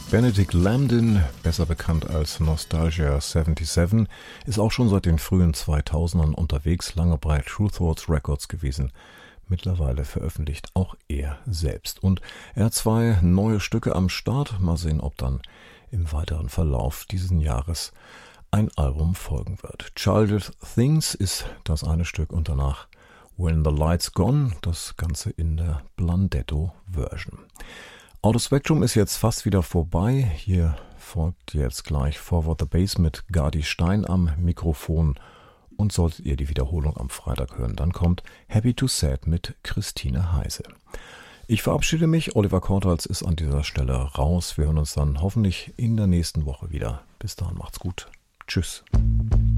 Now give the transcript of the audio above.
Benedict Lambden, besser bekannt als Nostalgia 77, ist auch schon seit den frühen 2000ern unterwegs, lange bei True Thoughts Records gewesen. Mittlerweile veröffentlicht auch er selbst. Und er hat 2 neue Stücke am Start. Mal sehen, ob dann im weiteren Verlauf dieses Jahres ein Album folgen wird. Childish Things ist das eine Stück und danach When the Light's Gone, das Ganze in der Blundetto-Version. Out of Spectrum ist jetzt fast wieder vorbei. Hier folgt jetzt gleich Forward the Bass mit Gardi Stein am Mikrofon. Und solltet ihr die Wiederholung am Freitag hören, dann kommt Happy to Sad mit Christine Heise. Ich verabschiede mich. Oliver Kortals ist an dieser Stelle raus. Wir hören uns dann hoffentlich in der nächsten Woche wieder. Bis dahin macht's gut. Tschüss.